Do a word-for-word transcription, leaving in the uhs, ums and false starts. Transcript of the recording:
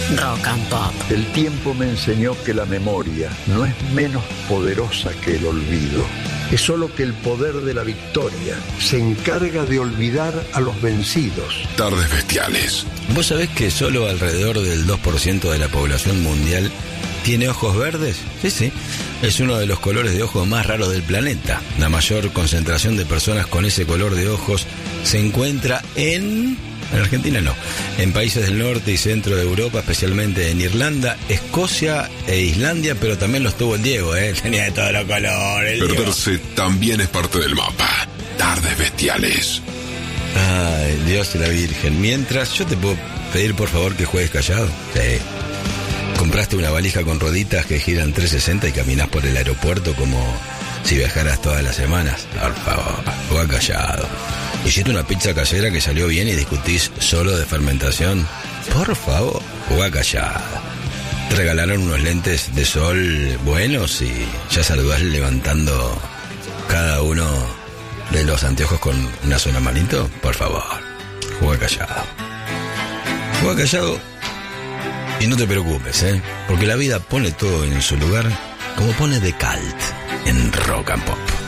Rock and Pop. El tiempo me enseñó que la memoria no es menos poderosa que el olvido. Es solo que el poder de la victoria se encarga de olvidar a los vencidos. Tardes bestiales. ¿Vos sabés que solo alrededor del dos por ciento de la población mundial tiene ojos verdes? Sí, sí. Es uno de los colores de ojos más raros del planeta. La mayor concentración de personas con ese color de ojos se encuentra en... En Argentina no. En países del norte y centro de Europa, especialmente en Irlanda, Escocia e Islandia, pero también los tuvo el Diego, ¿eh? Tenía de todos los colores. Perderse Diego también es parte del mapa. Tardes bestiales. Ay, Dios y la Virgen. Mientras, yo te puedo pedir por favor que juegues callado. Sí. Compraste una valija con roditas que giran trescientos sesenta y caminás por el aeropuerto como si viajaras todas las semanas. Por favor, juega callado. Hiciste una pizza casera que salió bien y discutís solo de fermentación. Por favor, juega callado. Te regalaron unos lentes de sol buenos y ya saludás levantando cada uno de los anteojos con una sola manito. Por favor, juega callado. Juega callado y no te preocupes, ¿eh? Porque la vida pone todo en su lugar, como pone The Cult en Rock and Pop.